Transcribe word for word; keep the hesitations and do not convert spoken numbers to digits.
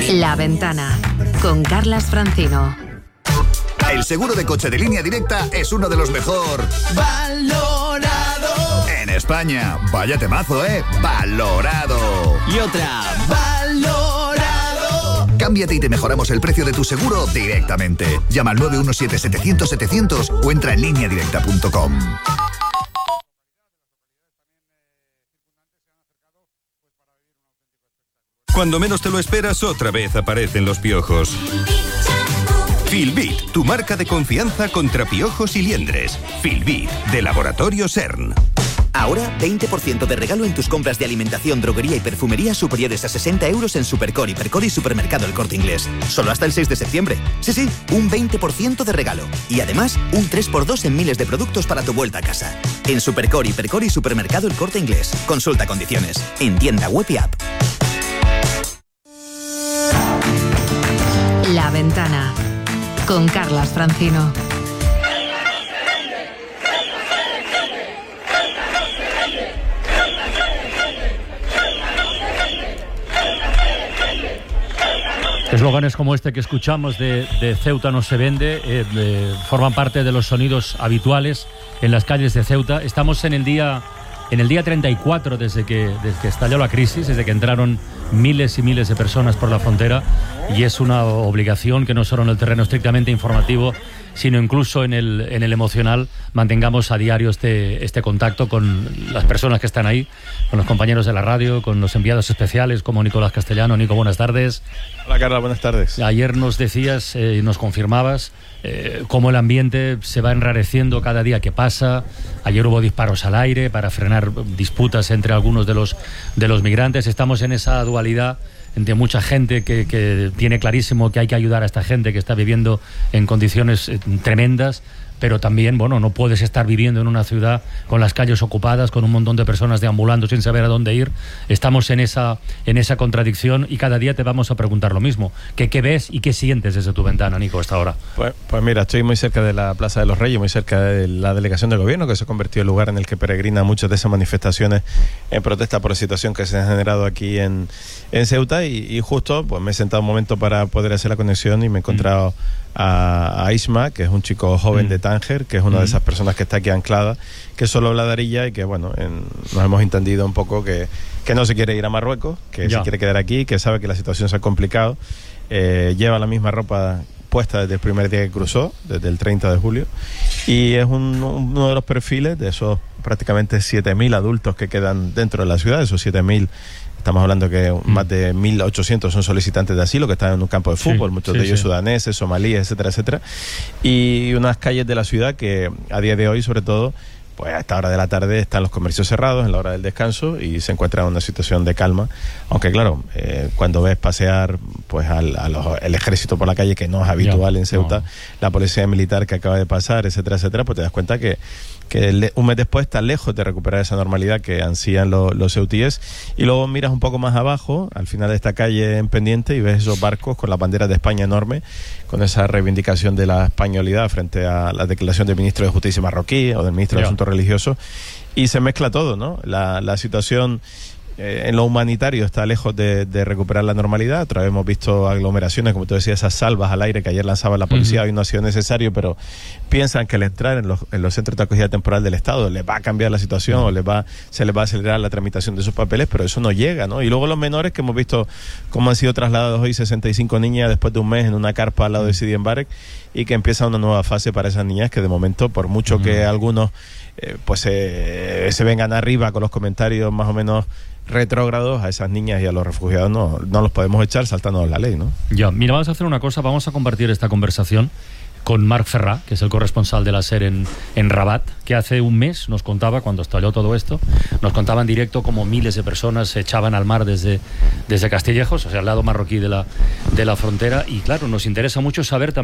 La Ventana, con Carlas Francino. El seguro de coche de Línea Directa es uno de los mejor valorado en España. Vaya temazo, ¿eh? Valorado. Y otra, valorado. Cámbiate y te mejoramos el precio de tu seguro directamente. Llama al nueve uno siete, setecientos, setecientos o entra en línea directa punto com. Cuando menos te lo esperas, otra vez aparecen los piojos. Filbit, tu marca de confianza contra piojos y liendres. Filbit, de Laboratorio CERN. Ahora, veinte por ciento de regalo en tus compras de alimentación, droguería y perfumería superiores a sesenta euros en Supercore, Hipercore y Supermercado El Corte Inglés. Solo hasta el seis de septiembre. Sí, sí, un veinte por ciento de regalo. Y además, un tres por dos en miles de productos para tu vuelta a casa. En Supercore, Hipercore y Supermercado El Corte Inglés. Consulta condiciones. En tienda web y app. La Ventana, con Carlas Francino. Eslóganes como este que escuchamos de, de Ceuta no se vende eh, de, forman parte de los sonidos habituales en las calles de Ceuta. Estamos en el día en el día treinta y cuatro desde que, desde que estalló la crisis, desde que entraron miles y miles de personas por la frontera, y es una obligación que no solo en el terreno estrictamente informativo, sino incluso en el, en el emocional, mantengamos a diario este, este contacto con las personas que están ahí, con los compañeros de la radio, con los enviados especiales como Nicolás Castellano. Nico, buenas tardes. Hola Carla, buenas tardes. Ayer nos decías y eh, nos confirmabas eh, cómo el ambiente se va enrareciendo cada día que pasa. Ayer hubo disparos al aire para frenar disputas entre algunos de los, de los migrantes. Estamos en esa dualidad de mucha gente que, que tiene clarísimo que hay que ayudar a esta gente que está viviendo en condiciones eh, tremendas, pero también, bueno, no puedes estar viviendo en una ciudad con las calles ocupadas, con un montón de personas deambulando sin saber a dónde ir. Estamos en esa, en esa contradicción y cada día te vamos a preguntar lo mismo. ¿Qué, qué ves y qué sientes desde tu ventana, Nico, a esta hora? Pues, pues mira, estoy muy cerca de la Plaza de los Reyes, muy cerca de la delegación del gobierno, que se ha convertido en el lugar en el que peregrinan muchas de esas manifestaciones en protesta por la situación que se ha generado aquí en, en Ceuta, y, y justo pues me he sentado un momento para poder hacer la conexión y me he encontrado mm. a, a Isma, que es un chico joven mm. de Tánger, que es una mm. de esas personas que está aquí anclada, que solo habla de Darilla y que, bueno, en, nos hemos entendido un poco que, que no se quiere ir a Marruecos, que ya. se quiere quedar aquí, que sabe que la situación se ha complicado, eh, lleva la misma ropa puesta desde el primer día que cruzó, desde el treinta de julio, y es un, uno de los perfiles de esos prácticamente siete mil adultos que quedan dentro de la ciudad. Esos siete mil, estamos hablando que mm. más de mil ochocientos son solicitantes de asilo que están en un campo de fútbol, sí, muchos sí, de ellos sí. sudaneses, somalíes, etcétera, etcétera, y unas calles de la ciudad que a día de hoy, sobre todo, pues a esta hora de la tarde están los comercios cerrados en la hora del descanso y se encuentra en una situación de calma, aunque claro, eh, cuando ves pasear pues al, a los, el ejército por la calle, que no es habitual ya, en Ceuta, no. la policía militar que acaba de pasar, etcétera, etcétera, pues te das cuenta que que el, un mes después está lejos de recuperar esa normalidad que ansían lo, los ceutíes. Y luego miras un poco más abajo, al final de esta calle en pendiente, y ves esos barcos con la bandera de España enorme, con esa reivindicación de la españolidad frente a la declaración del ministro de Justicia marroquí o del ministro de Asuntos Religiosos, y se mezcla todo, ¿no? La, la situación Eh, en lo humanitario está lejos de, de recuperar la normalidad. Otra vez hemos visto aglomeraciones, como tú decías, esas salvas al aire que ayer lanzaba la policía. Uh-huh. Hoy no ha sido necesario, pero piensan que al entrar en los, en los centros de acogida temporal del Estado les va a cambiar la situación, uh-huh. o les va, se les va a acelerar la tramitación de sus papeles, pero eso no llega, ¿no? Y luego los menores, que hemos visto cómo han sido trasladados hoy sesenta y cinco niñas después de un mes en una carpa al lado de Sidi Mbarek, y que empieza una nueva fase para esas niñas que de momento, por mucho uh-huh. que algunos eh, pues eh, se vengan arriba con los comentarios más o menos retrógrados, a esas niñas y a los refugiados no, no los podemos echar saltándonos la ley, ¿no? Ya, mira, vamos a hacer una cosa, vamos a compartir esta conversación con Marc Ferrà, que es el corresponsal de la SER en, en Rabat, que hace un mes nos contaba, cuando estalló todo esto, nos contaba en directo cómo miles de personas se echaban al mar desde, desde Castillejos, o sea, al lado marroquí de la, de la frontera, y claro, nos interesa mucho saber también